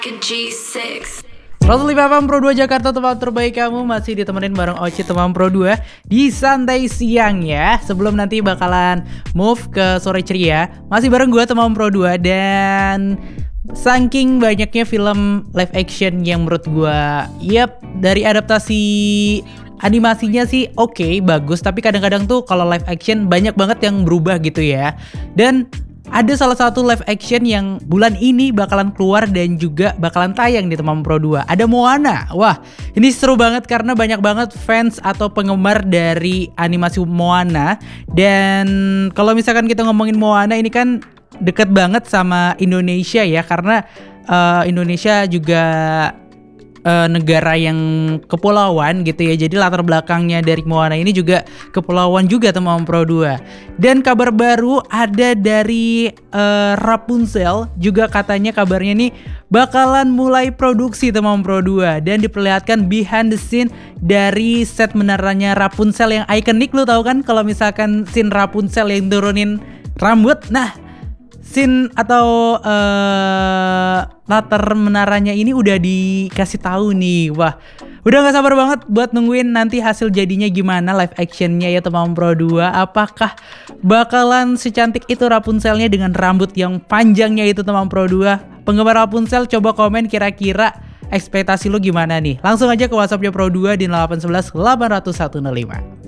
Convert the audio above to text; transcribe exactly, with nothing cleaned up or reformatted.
G six. seratus lima F M Pro dua Jakarta, tempat terbaik kamu. Masih ditemenin bareng Oci teman Pro dua di santai siang ya. Sebelum nanti bakalan move ke sore ceria, masih bareng gue teman Pro dua. Dan saking banyaknya film live action yang menurut gue, yep, dari adaptasi animasinya sih oke, okay, bagus. Tapi kadang-kadang tuh kalau live action banyak banget yang berubah gitu ya. Dan ada salah satu live action yang bulan ini bakalan keluar dan juga bakalan tayang di teman Pro dua. Ada Moana. Wah, ini seru banget karena banyak banget fans atau penggemar dari animasi Moana. Dan kalau misalkan kita ngomongin Moana, ini kan deket banget sama Indonesia ya. Karena uh, Indonesia juga Uh, negara yang kepulauan gitu ya. Jadi latar belakangnya dari Moana ini juga kepulauan juga teman Pro dua. Dan kabar baru ada dari uh, Rapunzel, juga katanya kabarnya nih bakalan mulai produksi teman Pro dua. Dan diperlihatkan behind the scene dari set menaranya Rapunzel yang ikonik. Lu tahu kan kalau misalkan scene Rapunzel yang turunin rambut. Nah, scene atau uh, latar menaranya ini udah dikasih tahu nih. Wah, udah gak sabar banget buat nungguin nanti hasil jadinya gimana live actionnya ya teman Pro dua. Apakah bakalan secantik itu Rapunzelnya dengan rambut yang panjangnya itu teman Pro dua? Penggemar Rapunzel coba komen kira-kira ekspektasi lu gimana nih. Langsung aja ke WhatsAppnya Pro dua di delapan satu satu delapan nol satu nol lima.